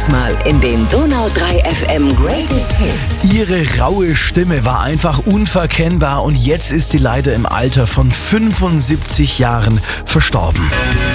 Diesmal in den Donau 3 FM Greatest Hits. Ihre raue Stimme war einfach unverkennbar und jetzt ist sie leider im Alter von 75 Jahren verstorben.